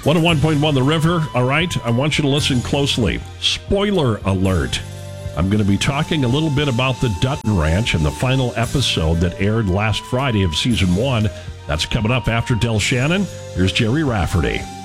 101.1 The River. All right, I want you to listen closely. Spoiler alert. I'm going to be talking a little bit about the Dutton Ranch and the final episode that aired last Friday of Season 1. That's coming up after Del Shannon. Here's Jerry Rafferty.